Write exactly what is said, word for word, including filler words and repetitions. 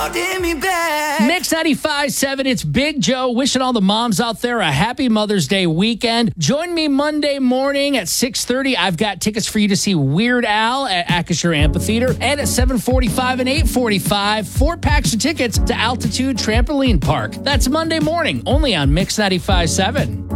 holding me back. Mix ninety-five point seven, it's Big Joe wishing all the moms out there a happy Mother's Day weekend. Join me Monday morning at six thirty. I've got tickets for you to see Weird Al at Acrisure Amphitheater, and at seven forty-five and eight forty-five, four packs of tickets to Altitude Trampoline Park. That's Monday morning, only on Mix ninety-five point seven.